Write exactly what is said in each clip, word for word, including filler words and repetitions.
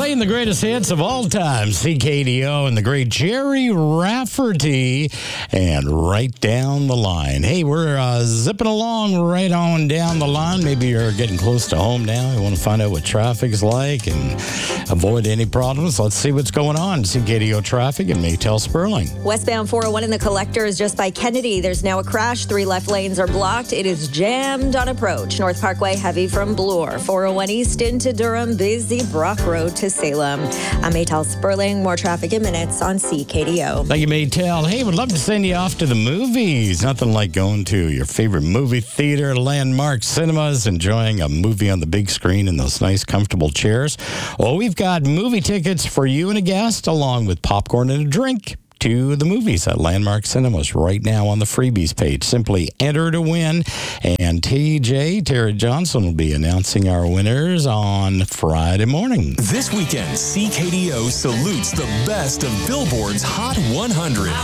Playing the greatest hits of all time, C K D O and the great Jerry Rafferty, and Right Down the Line. Hey, we're uh, zipping along right on down the line. Maybe you're getting close to home now. You want to find out what traffic's like and avoid any problems. Let's see what's going on. C K D O traffic and Maytel Sperling. Westbound four oh one in the Collector is just by Kennedy. There's now a crash. Three left lanes are blocked. It is jammed on approach. North Parkway heavy from Bloor. four oh one east into Durham. Busy Brock Road to Salem. I'm Maytel Sperling. More traffic in minutes on C K D O. Thank you, Maytel. Hey, we'd love to send you off to the movies. Nothing like going to your favorite movie theater, Landmark Cinemas, enjoying a movie on the big screen in those nice, comfortable chairs. Well, we've got movie tickets for you and a guest, along with popcorn and a drink to the movies at Landmark Cinemas right now on the freebies page. Simply enter to win, and T J, Terry Johnson, will be announcing our winners on Friday morning. This weekend, C K D O salutes the best of Billboard's Hot one hundred.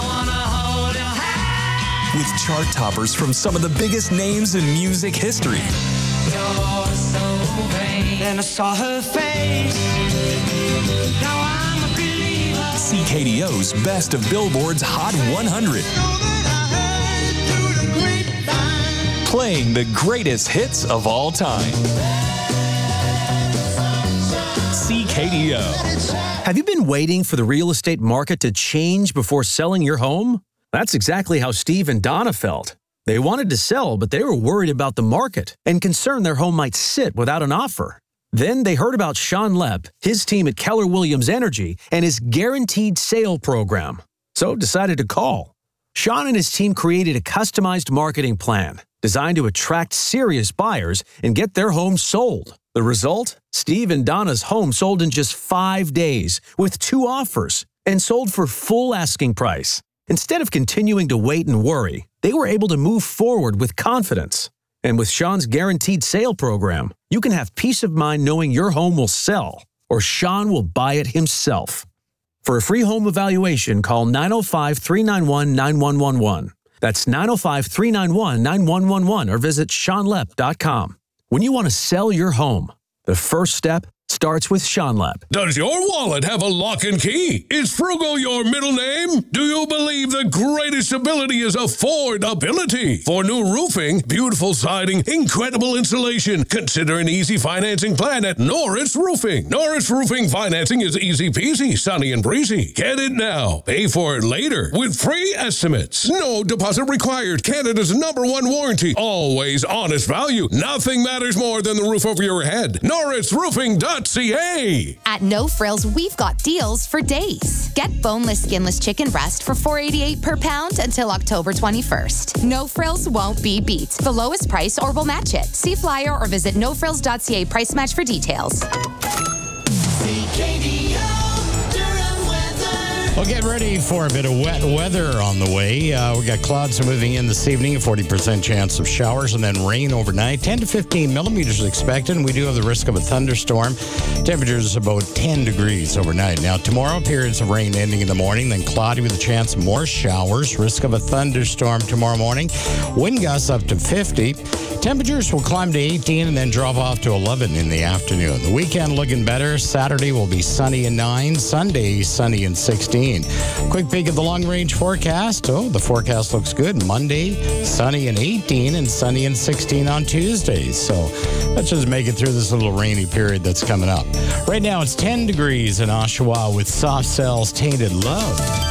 With chart toppers from some of the biggest names in music history. You're so vain. Then I saw her face. Now I'm a believer. C K D O's best of Billboard's Hot one hundred. Playing the greatest hits of all time. C K D O. Have you been waiting for the real estate market to change before selling your home? That's exactly how Steve and Donna felt. They wanted to sell, but they were worried about the market and concerned their home might sit without an offer. Then they heard about Sean Lepp, his team at Keller Williams Energy, and his guaranteed sale program. So decided to call. Sean and his team created a customized marketing plan designed to attract serious buyers and get their home sold. The result? Steve and Donna's home sold in just five days with two offers and sold for full asking price. Instead of continuing to wait and worry, they were able to move forward with confidence. And with Sean's guaranteed sale program, you can have peace of mind knowing your home will sell, or Sean will buy it himself. For a free home evaluation, call nine oh five, three nine one, nine one one one. That's nine oh five, three nine one, nine one one one, or visit sean lepp dot com. When you want to sell your home, the first step starts with Sean Lepp. Does your wallet have a lock and key? Is Frugal your middle name? Do you believe the greatest ability is affordability? For new roofing, beautiful siding, incredible insulation, consider an easy financing plan at Norris Roofing. Norris Roofing financing is easy peasy, sunny and breezy. Get it now. Pay for it later with free estimates. No deposit required. Canada's number one warranty. Always honest value. Nothing matters more than the roof over your head. Norris Roofing dot C A. At No Frills, we've got deals for days. Get boneless, skinless chicken breast for four dollars and eighty-eight cents per pound until October twenty-first. No Frills won't be beat. The lowest price or we'll match it. See flyer or visit no frills dot c a price match for details. C K D O Durham weather. Well, get ready for a bit of wet weather on the way. Uh, we got clouds moving in this evening, a forty percent chance of showers, and then rain overnight. ten to fifteen millimeters expected, and we do have the risk of a thunderstorm. Temperatures about ten degrees overnight. Now, tomorrow, periods of rain ending in the morning, then cloudy with a chance of more showers. Risk of a thunderstorm tomorrow morning. Wind gusts up to fifty. Temperatures will climb to eighteen and then drop off to eleven in the afternoon. The weekend looking better. Saturday will be sunny and nine. Sunday, sunny and sixteen. Quick peek at the long-range forecast. Oh, the forecast looks good. Monday, sunny and eighteen, and sunny and sixteen on Tuesday. So let's just make it through this little rainy period that's coming up. Right now, it's ten degrees in Oshawa with Soft Cells Tainted Love.